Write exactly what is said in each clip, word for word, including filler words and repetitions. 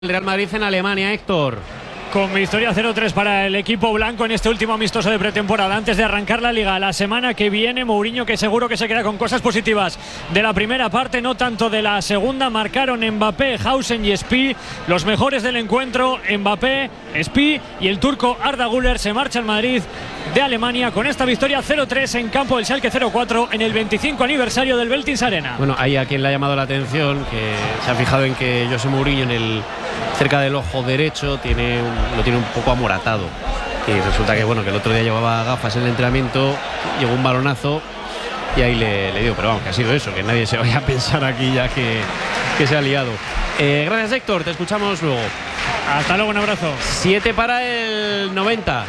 El Real Madrid en Alemania, Héctor. Con victoria cero tres para el equipo blanco en este último amistoso de pretemporada antes de arrancar la Liga. La semana que viene, Mourinho, que seguro que se queda con cosas positivas de la primera parte, no tanto de la segunda. Marcaron Mbappé, Hausen y Spi, los mejores del encuentro. Mbappé, Spi y el turco Arda Güler se marcha al Madrid de Alemania con esta victoria cero tres en campo del Schalke cero cuatro en el veinticinco aniversario del Veltins Arena. Bueno, hay a quien le ha llamado la atención, que se ha fijado en que José Mourinho en el cerca del ojo derecho tiene un, lo tiene un poco amoratado, y resulta que bueno que el otro día llevaba gafas en el entrenamiento, llegó un balonazo y ahí le, le digo, pero vamos, que ha sido eso, que nadie se vaya a pensar aquí ya que, que se ha liado. Eh, gracias, Héctor, te escuchamos luego. Hasta luego, un abrazo. siete para el noventa.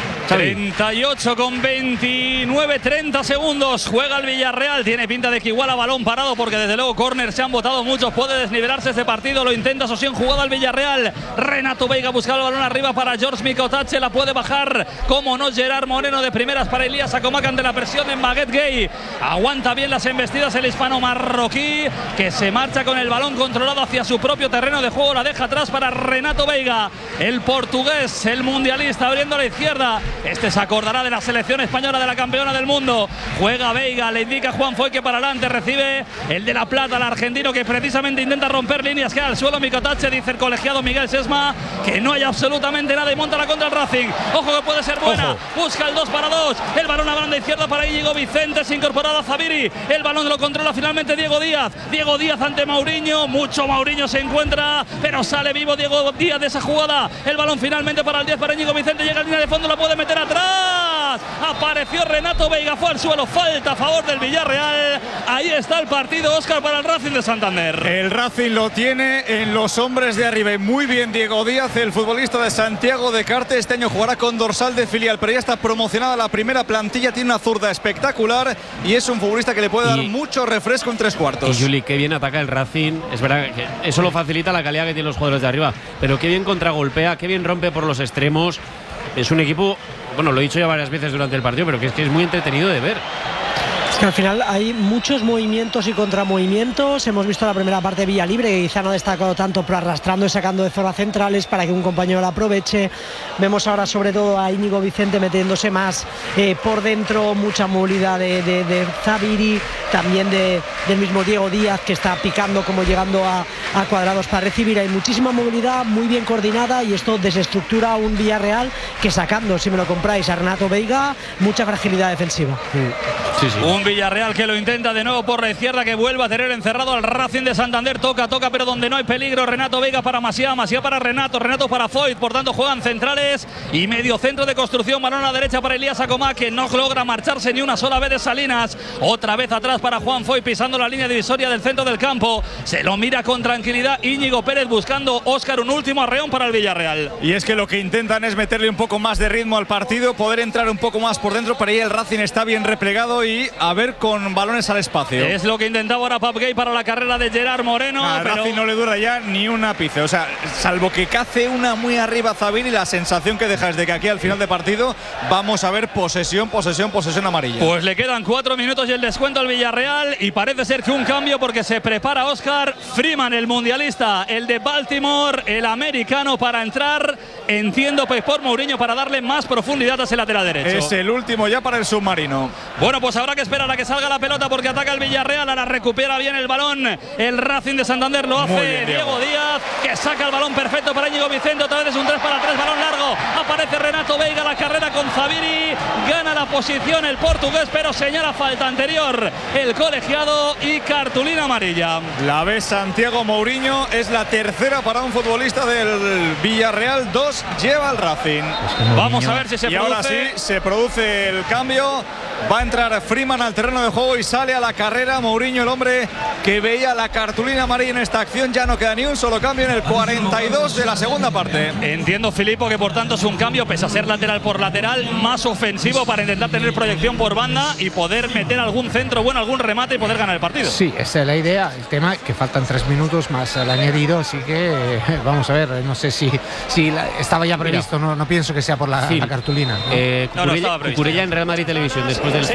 treinta y ocho con veintinueve, treinta segundos. Juega el Villarreal. Tiene pinta de que igual a balón parado, porque desde luego córner se han votado muchos. Puede desnivelarse este partido. Lo intenta Sosión. Jugada al Villarreal. Renato Veiga busca el balón arriba para George Mikotache. La puede bajar. Como no, Gerard Moreno de primeras para Elías Acomac ante la presión de Maguette Gay. Aguanta bien las embestidas el hispano marroquí, que se marcha con el balón controlado hacia su propio terreno de juego. La deja atrás para Renato Veiga. El portugués, el mundialista, abriendo a la izquierda. Este se acordará de la selección española, de la campeona del mundo. Juega Veiga, le indica Juan Foy que para adelante, recibe el de La Plata, el argentino, que precisamente intenta romper líneas, que al suelo Mikotache, dice el colegiado Miguel Sesma que no hay absolutamente nada y monta la contra el Racing. Ojo que puede ser buena. Ojo. Busca el dos para dos. El balón a banda izquierda para Íñigo Vicente, se incorporado a Zaviri. El balón lo controla finalmente Diego Díaz. Diego Díaz ante Mourinho. Mucho Mourinho se encuentra, pero sale vivo Diego Díaz de esa jugada. El balón finalmente para el diez para Íñigo Vicente. Llega a línea de fondo, la puede meter atrás. Apareció Renato Veiga, fue al suelo, falta a favor del Villarreal. Ahí está el partido, Óscar, para el Racing de Santander. El Racing lo tiene en los hombres de arriba y muy bien Diego Díaz, el futbolista de Santiago de Carte. Este año jugará con dorsal de filial, pero ya está promocionada la primera plantilla. Tiene una zurda espectacular y es un futbolista que le puede y, dar mucho refresco en tres cuartos. Y Juli, qué bien ataca el Racing. Es verdad que eso lo facilita la calidad que tienen los jugadores de arriba, pero qué bien contragolpea, qué bien rompe por los extremos. Es un equipo, bueno, lo he dicho ya varias veces durante el partido, pero que es que es muy entretenido de ver. Es que al final hay muchos movimientos y contramovimientos. Hemos visto la primera parte vía libre, que quizá no ha destacado tanto, pero arrastrando y sacando de zona centrales para que un compañero la aproveche. Vemos ahora sobre todo a Íñigo Vicente metiéndose más eh, por dentro, mucha movilidad de, de, de Zaviri, también de, del mismo Diego Díaz, que está picando como llegando a, a cuadrados para recibir. Hay muchísima movilidad, muy bien coordinada, y esto desestructura a un Villarreal que, sacando, si me lo compráis, a Renato Veiga, mucha fragilidad defensiva. Sí, sí. Un Villarreal que lo intenta de nuevo por la izquierda, que vuelve a tener encerrado al Racing de Santander. Toca, toca, pero donde no hay peligro. Renato Veiga para Maciá, Maciá para Renato, Renato para Foyt. Por tanto, juegan centrales y medio centro de construcción. Balón a la derecha para Elías Acomac, que no logra marcharse ni una sola vez de Salinas. Otra vez atrás para Juan Foyt, pisando la línea divisoria del centro del campo. Se lo mira con tranquilidad Íñigo Pérez, buscando, Óscar, un último arreón para el Villarreal. Y es que lo que intentan es meterle un poco más de ritmo al partido, poder entrar un poco más por dentro, pero ahí el Racing está bien replegado y a ver con balones al espacio. Es lo que intentaba ahora Pap Gay para la carrera de Gerard Moreno. Al pero... Racing no le dura ya ni un ápice, o sea, salvo que cace una muy arriba Zaviri, la sensación que deja es de que aquí al final de partido vamos a ver posesión, posesión, posesión amarilla. Pues le quedan cuatro minutos y el descuento al Villarreal, y parece ser que un cambio, porque se prepara Oscar Freeman, el mundialista, el de Baltimore, el americano, para entrar, entiendo, pues por Mourinho, para darle más profundidad a ese lateral derecho. Es el último ya para el submarino. Bueno, pues habrá que esperar a que salga la pelota, porque ataca el Villarreal. Ahora recupera bien el balón el Racing de Santander, lo hace bien, Diego Díaz, que saca el balón perfecto para Íñigo Vicente. Otra vez es un tres para tres, balón largo, aparece Renato Veiga, la carrera con Zaviri, gana la posición el portugués, pero señala falta anterior el colegiado y cartulina amarilla. La ve Santiago Mourinho, es la tercera para un futbolista del Villarreal, dos lleva el Racing. Pues vamos a ver si se y produce. Ahora sí, se produce el cambio. Va a entrar Freeman al terreno de juego y sale a la carrera Mourinho, el hombre que veía la cartulina amarilla en esta acción. Ya no queda ni un solo cambio en el cuarenta y dos de la segunda parte. Entiendo, Filippo, que por tanto es un cambio, pese a ser lateral por lateral, más ofensivo, para intentar tener proyección por banda y poder meter algún centro bueno, algún remate y poder ganar el partido. Sí, esa es la idea. El tema que faltan tres minutos más al añadido, así que eh, vamos a ver. No sé si, si la, estaba ya previsto, no, no pienso que sea por la, sí. la cartulina. ¿no? Eh, Cucurella, no, no Cucurella en Real Madrid Televisión después del cero tres.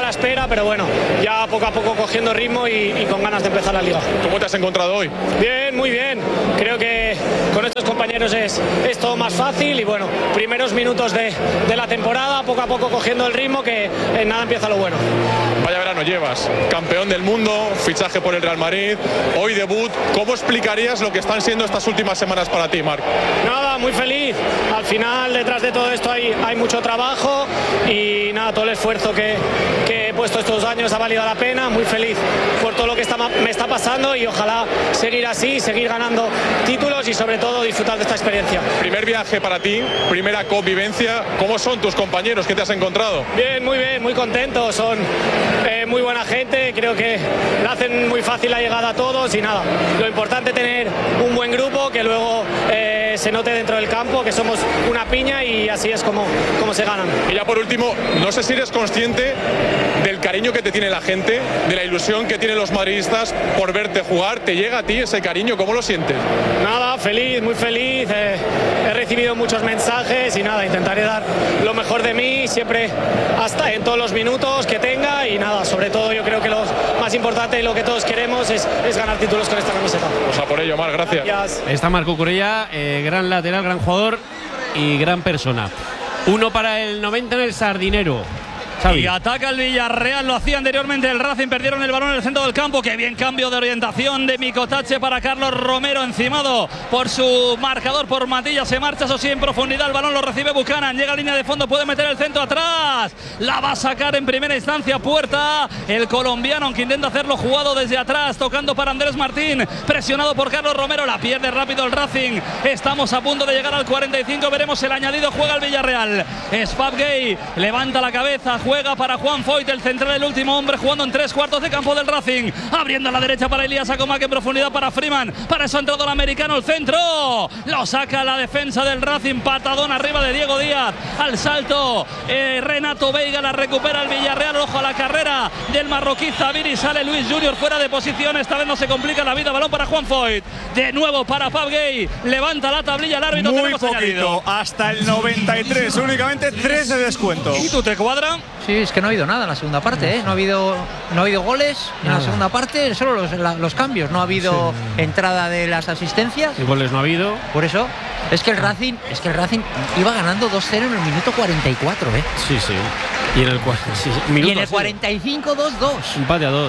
la espera, pero bueno, ya poco a poco cogiendo ritmo y, y con ganas de empezar la liga. ¿Cómo te has encontrado hoy? Bien, muy bien. Creo que con estos compañeros es, es todo más fácil y bueno, primeros minutos de, de la temporada, poco a poco cogiendo el ritmo, que en nada empieza lo bueno. Vaya verano llevas, campeón del mundo, fichaje por el Real Madrid, hoy debut. ¿Cómo explicarías lo que están siendo estas últimas semanas para ti, Marc? Nada, muy feliz. Al final, detrás de todo esto hay, hay mucho trabajo y nada, todo el esfuerzo que, que he puesto estos años ha valido la pena. Muy feliz por todo lo que está, me está pasando y ojalá seguir así, seguir ganando títulos y sobre todo disfrutar de esta experiencia. Primer viaje para ti, primera convivencia. ¿Cómo son tus compañeros? ¿Qué te has encontrado? Bien, muy bien, muy contentos. Son eh, muy buena gente. Creo que le hacen muy fácil la llegada a todos y nada. Lo importante es tener un buen grupo que luego eh, se note dentro del campo, que somos una piña y así es como, como se ganan. Y ya por último, no sé si eres consciente del cariño que te tiene la gente, de la ilusión que tienen los madridistas por verte jugar. ¿Te llega a ti ese cariño? ¿Cómo lo sientes? Nada, feliz, muy feliz. Eh, he recibido muchos mensajes y nada, intentaré dar lo mejor de mí siempre hasta en todos los minutos que tenga y nada, sobre todo yo creo que lo más importante y lo que todos queremos es, es ganar títulos con esta camiseta. Pues a por ello, Marc, gracias. Gracias. Está Marc Cucurella, eh, gran lateral, gran jugador y gran persona. Uno para el noventa en el Sardinero. Xavi. Y ataca el Villarreal, lo hacía anteriormente el Racing, perdieron el balón en el centro del campo. Qué bien cambio de orientación de Micotache para Carlos Romero, encimado por su marcador, por Matilla. Se marcha, eso sí, en profundidad, el balón lo recibe Buchanan, llega a línea de fondo, puede meter el centro atrás, la va a sacar en primera instancia Puerta, el colombiano, aunque intenta hacerlo jugado desde atrás, tocando para Andrés Martín, presionado por Carlos Romero, la pierde rápido el Racing. Estamos a punto de llegar al cuarenta y cinco, veremos el añadido, juega el Villarreal. Spap Gay levanta la cabeza, juega Juega para Juan Foyt, el central, el último hombre, jugando en tres cuartos de campo del Racing. Abriendo a la derecha para Elías Acomac, en profundidad para Freeman. Para eso ha entrado el americano, el centro. Lo saca la defensa del Racing. Patadón arriba de Diego Díaz. Al salto, eh, Renato Veiga, la recupera el Villarreal. Ojo a la carrera del marroquí Zaviri. Sale Luis Junior fuera de posición. Esta vez no se complica la vida. Balón para Juan Foyt. De nuevo para Pab Gay. Levanta la tablilla el árbitro. Muy poquito, añadido. Hasta el noventa y tres. Únicamente tres de descuento. ¿Y tú te cuadra? Sí, es que no ha habido nada en la segunda parte, ¿eh? No ha habido, no ha habido goles en la segunda parte, solo los, la, los cambios. No ha habido sí. entrada de las asistencias. Y goles no ha habido. Por eso, es que el Racing, es que el Racing iba ganando dos cero en el minuto cuarenta y cuatro, ¿eh? Sí, sí. Y en el, sí, y en el cuarenta y cinco, dos dos. Empate a dos.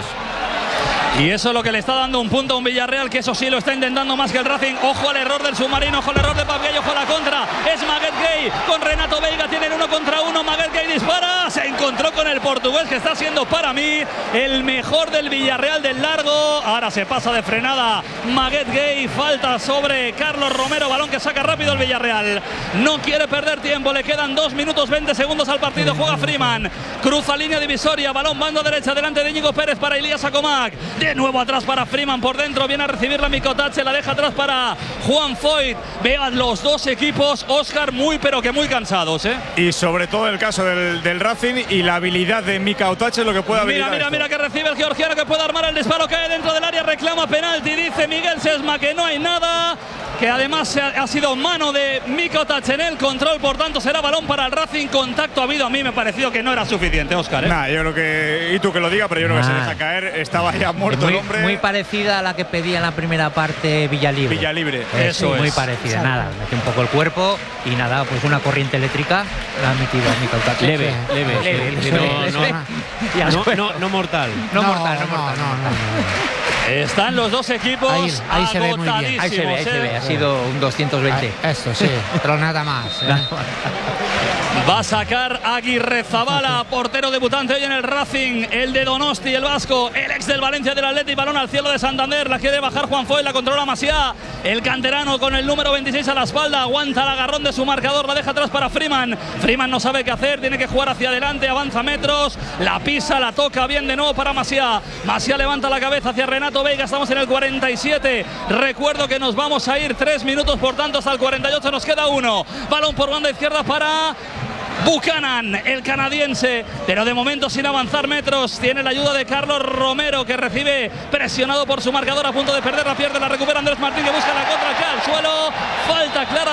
Y eso es lo que le está dando un punto a un Villarreal, que eso sí lo está intentando más que el Racing. Ojo al error del submarino, ojo al error de Pab Gay, ojo a la contra. Es Maguette Gay con Renato Veiga, tienen uno contra uno. Maguette Gay dispara, se encontró con el portugués, que está siendo para mí el mejor del Villarreal del largo. Ahora se pasa de frenada Maguette Gay, falta sobre Carlos Romero, balón que saca rápido el Villarreal. No quiere perder tiempo, le quedan dos minutos veinte segundos al partido. Juega Freeman, cruza línea divisoria, balón banda derecha delante de Íñigo Pérez para Elías Acomac. De nuevo atrás para Freeman, por dentro viene a recibir la Micotache, la deja atrás para Juan Foyt. Vean los dos equipos, Óscar, muy pero que muy cansados, ¿eh? Y sobre todo el caso del, del Racing y la habilidad de Micotache, lo que puede habilitar. Mira, mira, esto. mira que recibe el georgiano, que puede armar el disparo, cae dentro del área, reclama penalti, dice Miguel Sesma que no hay nada, que además ha, ha sido mano de Micotache en el control, por tanto será balón para el Racing. Contacto ha habido, a mí me ha parecido que no era suficiente, Óscar, ¿eh? Nah, yo creo que, y tú que lo diga, pero yo creo nah. que se deja caer, estaba ya muerto muy, el hombre. Muy parecida a la que pedía en la primera parte Villalibre. Villalibre. Eh, Eso sí, es. Muy parecida, nada, mete un poco el cuerpo y nada, pues una corriente eléctrica la ha metido a Micotache. Leve, leve, leve, leve, leve. No, no, no, no, no mortal. No, no mortal, no, no, mortal. No, no, no. Están los dos equipos ahí, ahí se ve muy bien. Ahí se ve, ahí se ve. Ha sido un doscientos veinte. Ahí, eso sí, pero nada más. ¿eh? Va a sacar Aguirre Zabala, portero debutante hoy en el Racing, el de Donosti, el vasco, el ex del Valencia del Athletic, balón al cielo de Santander, la quiere bajar Juan Foyt, la controla Maciá, el canterano con el número veintiséis a la espalda, aguanta el agarrón de su marcador, la deja atrás para Freeman. Freeman no sabe qué hacer, tiene que jugar hacia adelante, avanza metros, la pisa, la toca bien de nuevo para Maciá. Maciá levanta la cabeza hacia Renato Veiga, estamos en el cuarenta y siete. Recuerdo que nos vamos a ir tres minutos, por tanto hasta el cuarenta y ocho nos queda uno. Balón por banda izquierda para Buchanan, el canadiense, pero de momento sin avanzar metros. Tiene la ayuda de Carlos Romero, que recibe presionado por su marcador, a punto de perder, la pierde, la recupera Andrés Martín, que busca la contra, acá al suelo. Falta clara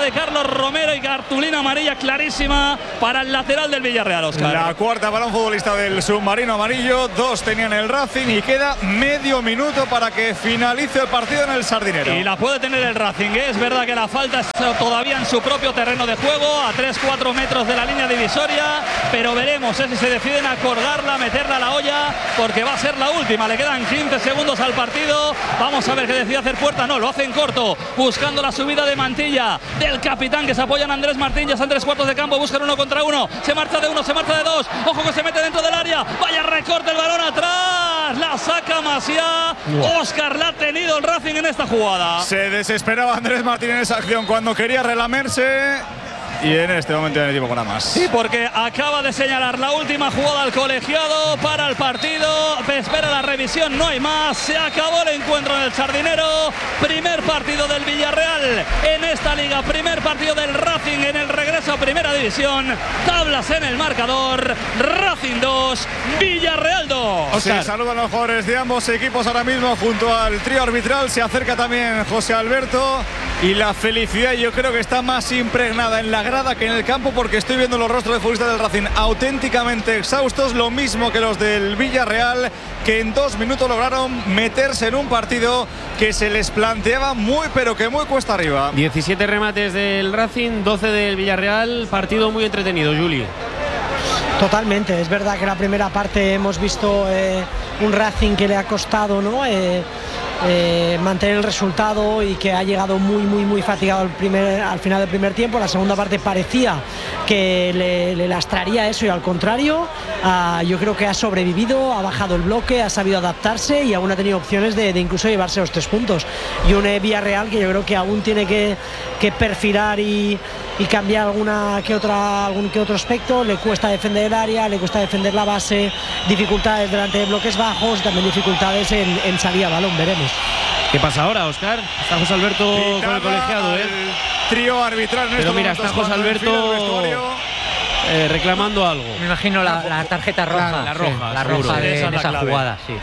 de Carlos Romero y cartulina amarilla clarísima para el lateral del Villarreal, Óscar. La cuarta para un futbolista del submarino amarillo. Dos tenían el Racing y queda medio minuto para que finalice el partido en el Sardinero. Y la puede tener el Racing, ¿eh? Es verdad que la falta es todavía en su propio terreno de juego, a tres cuatro metros de la línea divisoria, pero veremos ¿eh? si se deciden a colgarla, meterla a la olla, porque va a ser la última. Le quedan quince segundos al partido. Vamos a ver qué decide hacer Puerta. No, lo hace en corto, buscando la subida de Mantilla del capitán, que se apoya en Andrés Martín. Ya están tres cuartos de campo, buscan uno contra uno. Se marcha de uno, se marcha de dos. Ojo que se mete dentro del área. Vaya recorte, el balón atrás. La saca Maciá. Óscar, la ha tenido el Racing en esta jugada. Se desesperaba Andrés Martín en esa acción cuando quería relamerse. Y en este momento ya no tiempo nada más. Sí, porque acaba de señalar la última jugada al colegiado para el partido. Espera la revisión, no hay más. Se acabó el encuentro en el Sardinero. Primer partido del Villarreal en esta liga. Primer partido del Racing en el regreso a Primera División. Tablas en el marcador. Racing dos, Villarreal dos. Se saludan los jugadores de ambos equipos ahora mismo junto al trío arbitral. Se acerca también José Alberto. Y la felicidad yo creo que está más impregnada en la grada que en el campo, porque estoy viendo los rostros de futbolistas del Racing auténticamente exhaustos, lo mismo que los del Villarreal, que en dos minutos lograron meterse en un partido que se les planteaba muy pero que muy cuesta arriba. diecisiete remates del Racing, doce del Villarreal, partido muy entretenido, Juli. Totalmente, es verdad que la primera parte hemos visto eh, un Racing que le ha costado, ¿no? Eh, Eh, mantener el resultado y que ha llegado muy muy muy fatigado al, primer, al final del primer tiempo. La segunda parte parecía que le, le lastraría eso y al contrario uh, yo creo que ha sobrevivido, ha bajado el bloque, ha sabido adaptarse y aún ha tenido opciones de, de incluso llevarse los tres puntos. Y un Villarreal que yo creo que aún tiene que, que perfilar y, y cambiar alguna que otra, algún que otro aspecto. Le cuesta defender el área, le cuesta defender la base, dificultades delante de bloques bajos y también dificultades en, en salida a balón, veremos. ¿Qué pasa ahora, Óscar? Está José Alberto Pitaba con el colegiado, ¿eh? Trío arbitral en Pero mira, está José Alberto eh, reclamando algo. Me imagino la, la tarjeta roja. La, la roja, sí, la roja de, esa, de esa clave. jugada, sí.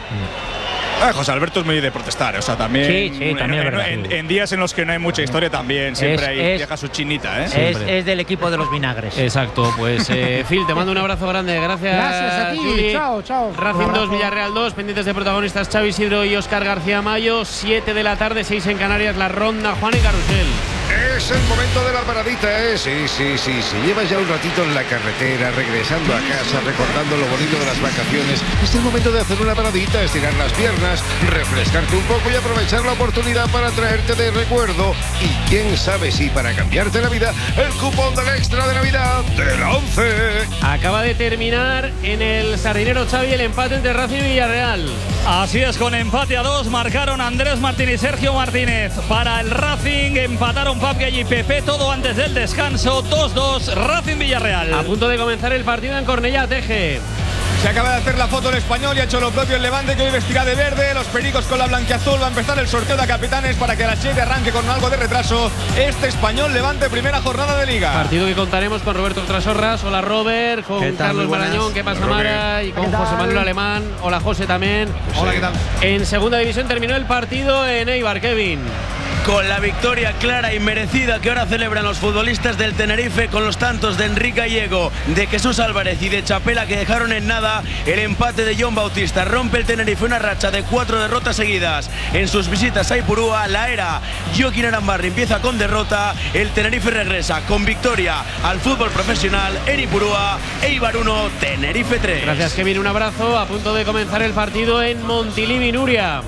Ah, José Alberto es muy de protestar, o sea, también. Sí, sí, también en, es en, verdad. en días en los que no hay mucha historia, también siempre Es- hay, es- deja su chinita, ¿eh? Es, es del equipo de los vinagres. Exacto, pues eh, Phil, te mando un abrazo grande. Gracias. Gracias a ti. Juli. Chao, chao. Racing Un dos, abrazo. Villarreal dos, pendientes de protagonistas Xavi Isidro y Óscar García Mayo. siete de la tarde, seis en Canarias, la ronda Juan y Carrusel. Es el momento de la paradita, ¿eh? Sí, sí, sí, sí. Llevas ya un ratito en la carretera, regresando a casa, recordando lo bonito de las vacaciones. Es el momento de hacer una paradita, estirar las piernas, refrescarte un poco y aprovechar la oportunidad para traerte de recuerdo. Y quién sabe si para cambiarte la vida, el cupón del extra de Navidad de la once. Acaba de terminar en el Sardinero, Xavi, el empate entre Racing y Villarreal. Así es, con empate a dos marcaron Andrés Martín y Sergio Martínez. Para el Racing empataron Pap Gay y Pepe, todo antes del descanso. dos dos, Racing Villarreal. A punto de comenzar el partido en Cornellá, Teje. Se acaba de hacer la foto el español y ha hecho lo propio el Levante, que hoy vestirá de verde. Los pericos con la blanquiazul. Va a empezar el sorteo de capitanes para que a las siete arranque con algo de retraso este español Levante, primera jornada de liga. Partido que contaremos con Roberto Trasorras. Hola, Robert. Con ¿Qué tal? Carlos Muy buenas. Marañón. ¿Qué pasa, Robert. Mara? Y con ¿Qué tal? José Manuel Alemán. Hola, José también. Hola, ¿qué tal? En segunda división terminó el partido en Eibar, Kevin. Con la victoria clara y merecida que ahora celebran los futbolistas del Tenerife, con los tantos de Enrique Gallego, de Jesús Álvarez y de Chapela, que dejaron en nada el empate de John Bautista. Rompe el Tenerife una racha de cuatro derrotas seguidas en sus visitas a Ipurúa. La era Joaquín Arambarri empieza con derrota. El Tenerife regresa con victoria al fútbol profesional en Ipurúa. Eibar uno, Tenerife tres. Gracias, Kevin. Un abrazo. A punto de comenzar el partido en Montilivi, Nuria.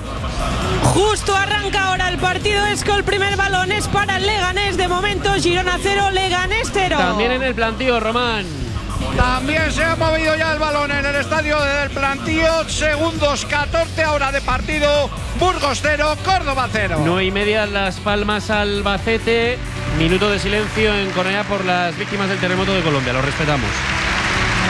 Justo arranca ahora el partido, es que el primer balón es para el Leganés. De momento Girona cero, Leganés cero. También en el plantío, Román. También se ha movido ya el balón en el estadio del plantío. Segundos catorce ahora de partido. Burgos cero, Córdoba cero. nueve y media, Las Palmas, Albacete. Minuto de silencio en Cornellá por las víctimas del terremoto de Colombia. Lo respetamos.